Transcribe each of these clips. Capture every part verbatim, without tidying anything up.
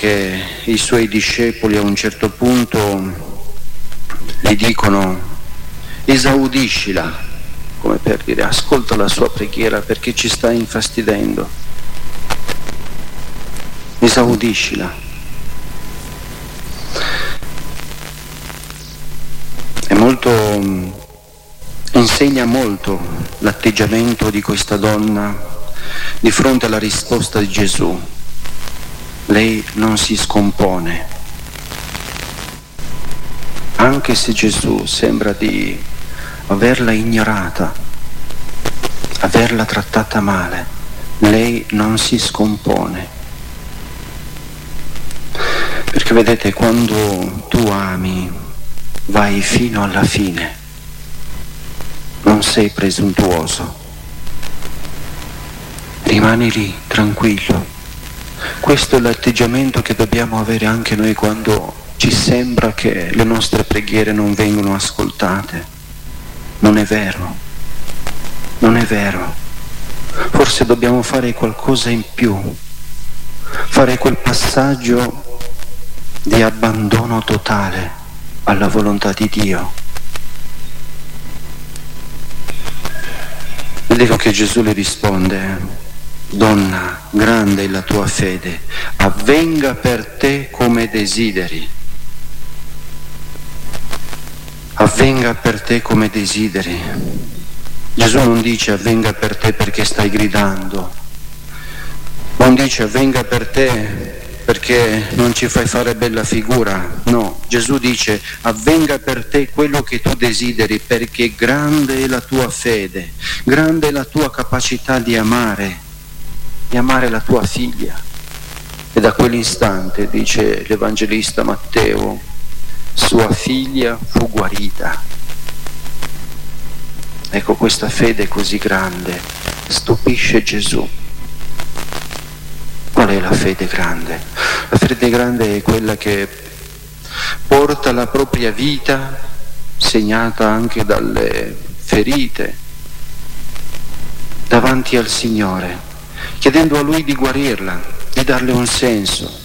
che i suoi discepoli a un certo punto gli dicono: esaudiscila, come per dire ascolta la sua preghiera perché ci sta infastidendo, esaudiscila. È molto, insegna molto l'atteggiamento di questa donna di fronte alla risposta di Gesù. Lei non si scompone, anche se Gesù sembra di averla ignorata, averla trattata male, lei non si scompone. Perché vedete, quando tu ami, vai fino alla fine, non sei presuntuoso, rimani lì, tranquillo. Questo è l'atteggiamento che dobbiamo avere anche noi quando ci sembra che le nostre preghiere non vengono ascoltate. Non è vero, non è vero. Forse dobbiamo fare qualcosa in più, fare quel passaggio di abbandono totale alla volontà di Dio. Ed ecco che Gesù le risponde: donna, grande è la tua fede, avvenga per te come desideri. Avvenga per te come desideri. Gesù non dice avvenga per te perché stai gridando, non dice avvenga per te perché non ci fai fare bella figura. No, Gesù dice avvenga per te quello che tu desideri, perché grande è la tua fede, grande è la tua capacità di amare, di amare la tua figlia. E da quell'istante, dice l'Evangelista Matteo, sua figlia fu guarita. Ecco, questa fede così grande stupisce Gesù. Qual è la fede grande? La fede grande è quella che porta la propria vita, segnata anche dalle ferite, davanti al Signore, chiedendo a Lui di guarirla, di darle un senso.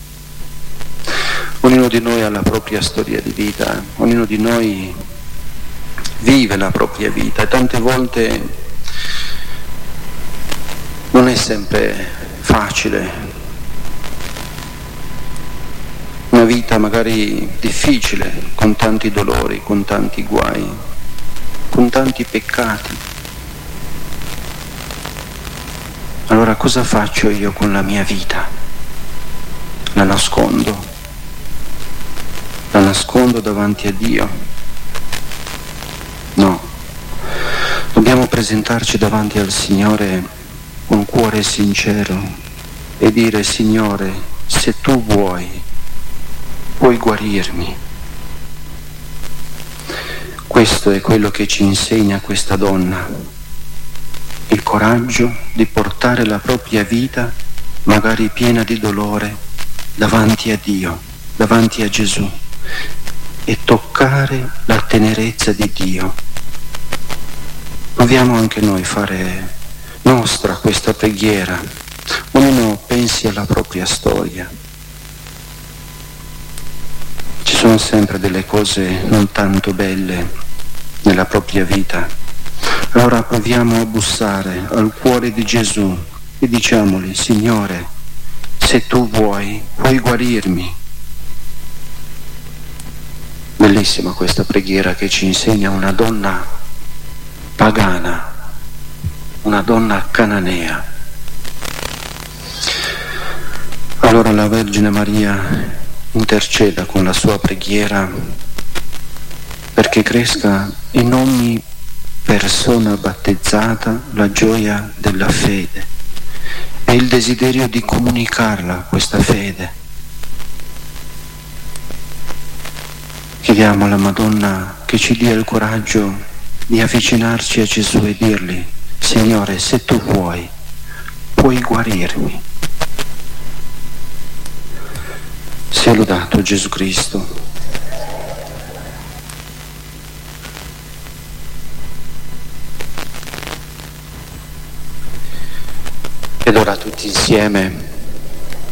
Ognuno di noi ha la propria storia di vita, ognuno di noi vive la propria vita e tante volte non è sempre facile, una vita magari difficile, con tanti dolori, con tanti guai, con tanti peccati. Allora cosa faccio io con la mia vita? La nascondo, la nascondo davanti a Dio? No, dobbiamo presentarci davanti al Signore con cuore sincero e dire: Signore, se tu vuoi, puoi guarirmi. Questo è quello che ci insegna questa donna, il coraggio di portare la propria vita, magari piena di dolore, davanti a Dio, davanti a Gesù, e toccare la tenerezza di Dio. Proviamo anche noi a fare nostra questa preghiera. Ognuno pensi alla propria storia. Ci sono sempre delle cose non tanto belle nella propria vita. Allora proviamo a bussare al cuore di Gesù e diciamogli: Signore, se tu vuoi, puoi guarirmi. Bellissima questa preghiera che ci insegna una donna pagana, una donna cananea. Allora la Vergine Maria interceda con la sua preghiera perché cresca in ogni persona battezzata la gioia della fede e il desiderio di comunicarla questa fede. Chiediamo alla Madonna che ci dia il coraggio di avvicinarci a Gesù e dirgli: Signore, se tu vuoi, puoi guarirmi. Sia lodato Gesù Cristo. Ed ora tutti insieme